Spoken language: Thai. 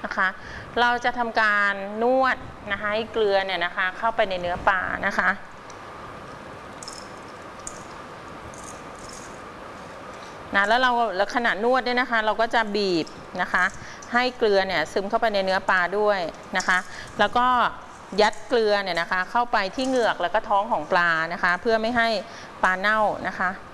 นะคะเราจะทำการนวดนะคะให้เกลือเนี่ยนะคะเข้าไปในเนื้อปลานะคะนะแล้วขณะนวดเนี่ยนะคะเราก็จะบีบนะคะให้เกลือเนี่ยซึมเข้าไปในเนื้อปลาด้วยนะคะแล้วก็ยัดเกลือเนี่ยนะคะเข้าไปที่เหงือกแล้วก็ท้องของปลานะคะเพื่อไม่ให้ปลาเน่านะคะ